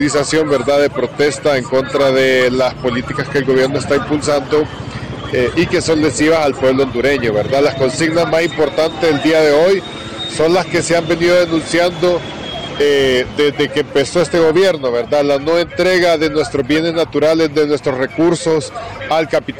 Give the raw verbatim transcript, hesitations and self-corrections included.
¿verdad?, de protesta en contra de las políticas que el gobierno está impulsando eh, y que son lesivas al pueblo hondureño, ¿verdad? Las consignas más importantes del día de hoy son las que se han venido denunciando eh, desde que empezó este gobierno, ¿verdad? La no entrega de nuestros bienes naturales, de nuestros recursos al capital